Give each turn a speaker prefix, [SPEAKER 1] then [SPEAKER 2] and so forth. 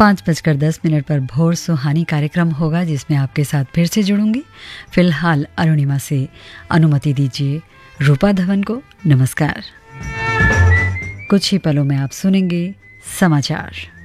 [SPEAKER 1] 5:10 पर भोर सुहानी कार्यक्रम होगा जिसमें आपके साथ फिर से जुड़ूंगी। फिलहाल अरुणिमा से अनुमति दीजिए रूपा धवन को नमस्कार। कुछ ही पलों में आप सुनेंगे समाचार।